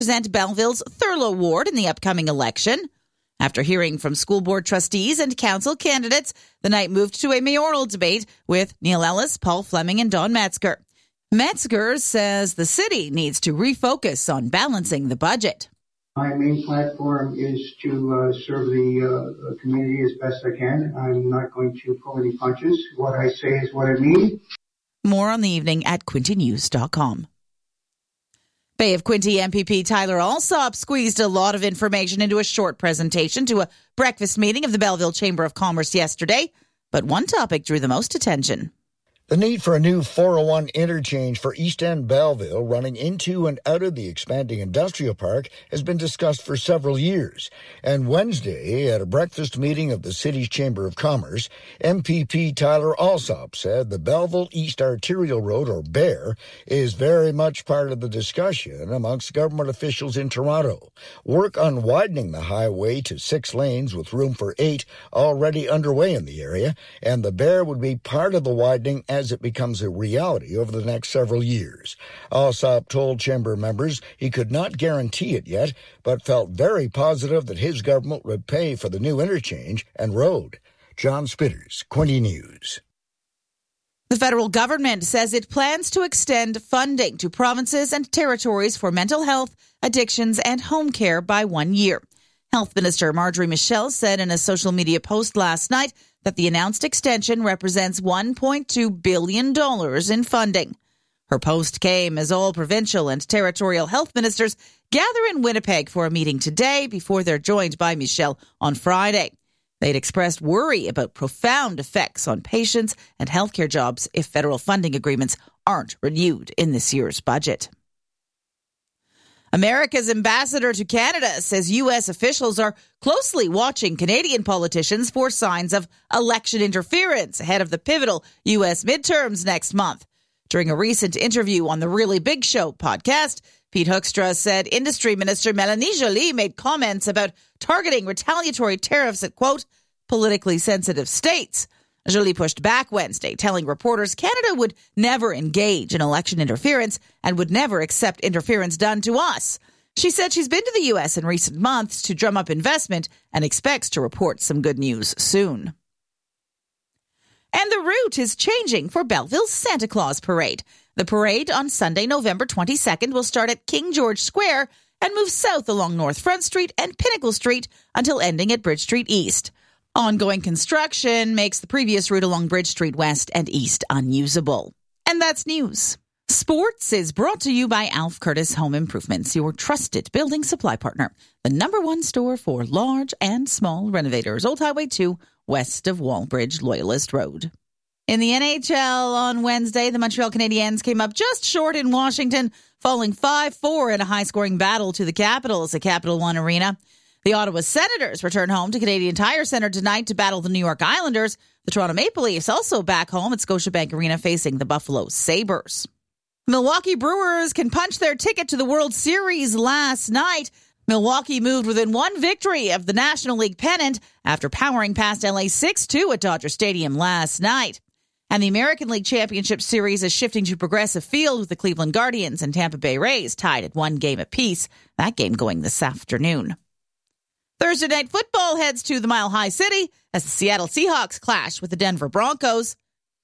represent Belleville's Thurlow ward in the upcoming election. After hearing from school board trustees and council candidates, the night moved to a mayoral debate with Neil Ellis, Paul Fleming, and Don Metzger. Metzger says the city needs to refocus on balancing the budget. My main platform is to serve the community as best I can. I'm not going to pull any punches. What I say is what I mean. More on the evening at quintynews.com. Bay of Quinte MPP Tyler Alsop squeezed a lot of information into a short presentation to a breakfast meeting of the Belleville Chamber of Commerce yesterday, but one topic drew the most attention. The need for a new 401 interchange for East End Belleville running into and out of the expanding industrial park has been discussed for several years. And Wednesday, at a breakfast meeting of the city's Chamber of Commerce, MPP Tyler Alsop said the Belleville East Arterial Road, or BEAR, is very much part of the discussion amongst government officials in Toronto. Work on widening the highway to 6 lanes with room for 8 already underway in the area, and the BEAR would be part of the widening as it becomes a reality over the next several years. Alsop told Chamber members he could not guarantee it yet, but felt very positive that his government would pay for the new interchange and road. John Spitters, Quinte News. The federal government says it plans to extend funding to provinces and territories for mental health, addictions, and home care by 1 year. Health Minister Marjorie Michel said in a social media post last night that the announced extension represents $1.2 billion in funding. Her post came as all provincial and territorial health ministers gather in Winnipeg for a meeting today before they're joined by Michel on Friday. They'd expressed worry about profound effects on patients and healthcare jobs if federal funding agreements aren't renewed in this year's budget. America's ambassador to Canada says U.S. officials are closely watching Canadian politicians for signs of election interference ahead of the pivotal U.S. midterms next month. During a recent interview on the Really Big Show podcast, Pete Hoekstra said Industry Minister Mélanie Joly made comments about targeting retaliatory tariffs at, quote, politically sensitive states. Joly pushed back Wednesday, telling reporters Canada would never engage in election interference and would never accept interference done to us. She said she's been to the U.S. in recent months to drum up investment and expects to report some good news soon. And the route is changing for Belleville's Santa Claus Parade. The parade on Sunday, November 22nd, will start at King George Square and move south along North Front Street and Pinnacle Street until ending at Bridge Street East. Ongoing construction makes the previous route along Bridge Street West and East unusable. And that's news. Sports is brought to you by Alf Curtis Home Improvements, your trusted building supply partner. The #1 store for large and small renovators. Old Highway 2, west of Wallbridge, Loyalist Road. In the NHL on Wednesday, the Montreal Canadiens came up just short in Washington, falling 5-4 in a high-scoring battle to the Capitals at Capital One Arena. The Ottawa Senators return home to Canadian Tire Centre tonight to battle the New York Islanders. The Toronto Maple Leafs also back home at Scotiabank Arena facing the Buffalo Sabres. Milwaukee Brewers can punch their ticket to the World Series last night. Milwaukee moved within one victory of the National League pennant after powering past LA 6-2 at Dodger Stadium last night. And the American League Championship Series is shifting to Progressive Field with the Cleveland Guardians and Tampa Bay Rays tied at 1 game apiece. That game going this afternoon. Thursday Night Football heads to the Mile High City as the Seattle Seahawks clash with the Denver Broncos.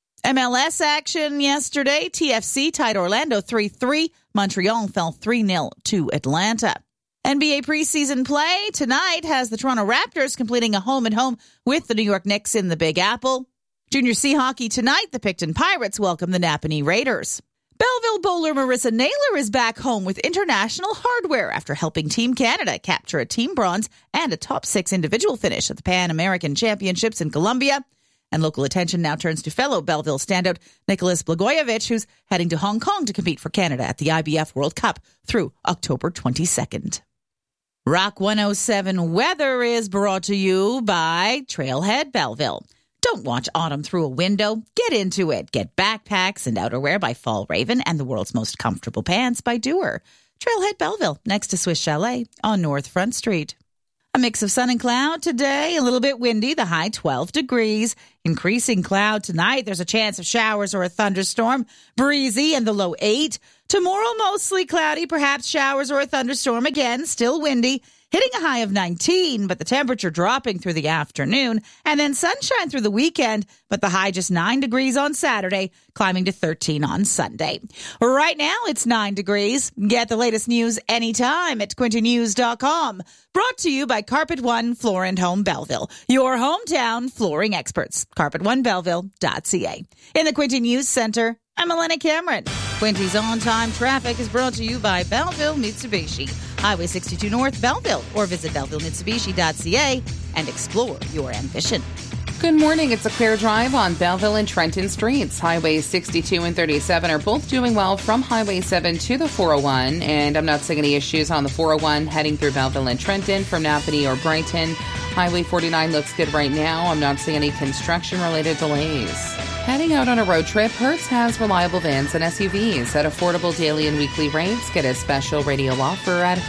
MLS action yesterday. TFC tied Orlando 3-3. Montreal fell 3-0 to Atlanta. NBA preseason play tonight has the Toronto Raptors completing a home-and-home with the New York Knicks in the Big Apple. Junior C hockey tonight, the Picton Pirates welcome the Napanee Raiders. Belleville bowler Marissa Naylor is back home with international hardware after helping Team Canada capture a team bronze and a top 6 individual finish at the Pan American Championships in Colombia. And local attention now turns to fellow Belleville standout Nicholas Blagojevich, who's heading to Hong Kong to compete for Canada at the IBF World Cup through October 22nd. Rock 107 weather is brought to you by Trailhead Belleville. Don't watch autumn through a window. Get into it. Get backpacks and outerwear by Fall Raven and the world's most comfortable pants by Doer. Trailhead Belleville, next to Swiss Chalet on North Front Street. A mix of sun and cloud today, a little bit windy, the high 12 degrees. Increasing cloud tonight. There's a chance of showers or a thunderstorm. Breezy and the low 8. Tomorrow, mostly cloudy, perhaps showers or a thunderstorm again, still windy, hitting a high of 19, but the temperature dropping through the afternoon, and then sunshine through the weekend, but the high just 9 degrees on Saturday, climbing to 13 on Sunday. Right now, it's 9 degrees. Get the latest news anytime at quintynews.com. Brought to you by Carpet One Floor and Home Belleville, your hometown flooring experts. CarpetOneBelleville.ca. In the Quinty News Center, I'm Elena Cameron. Quinty's on-time traffic is brought to you by Belleville Mitsubishi. Highway 62 North, Belleville, or visit BellevilleMitsubishi.ca and explore your ambition. Good morning. It's a clear drive on Belleville and Trenton Streets. Highways 62 and 37 are both doing well from Highway 7 to the 401, and I'm not seeing any issues on the 401 heading through Belleville and Trenton from Napanee or Brighton. Highway 49 looks good right now. I'm not seeing any construction-related delays. Heading out on a road trip, Hertz has reliable vans and SUVs at affordable daily and weekly rates. Get a special radio offer at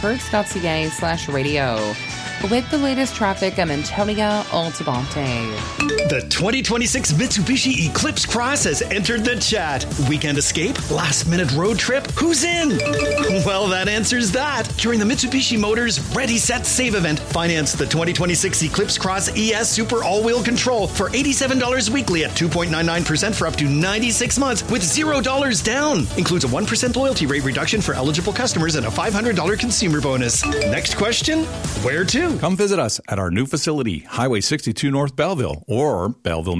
hertz.ca/radio. With the latest traffic, I'm Antonia Altabonte. The 2026 Mitsubishi Eclipse Cross has entered the chat. Weekend escape? Last-minute road trip? Who's in? Well, that answers that. During the Mitsubishi Motors Ready, Set, Save event, finance the 2026 Eclipse Cross ES Super All-Wheel Control for $87 weekly at 2.99% for up to 96 months with $0 down. Includes a 1% loyalty rate reduction for eligible customers and a $500 consumer bonus. Next question, where to? Come visit us at our new facility, Highway 62 North Belleville, or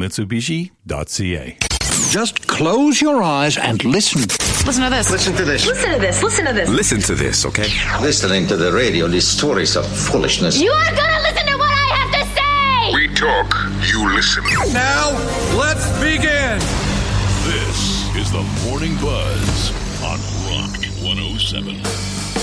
BellevilleMitsubishi.ca. Just close your eyes and listen. Listen to this. Listen to this. Listen to this. Listen to this. Listen to this, okay? Listening to the radio, these stories are foolishness. You are gonna listen to what I have to say! We talk, you listen. Now, let's begin! This is the Morning Buzz on Rock 107.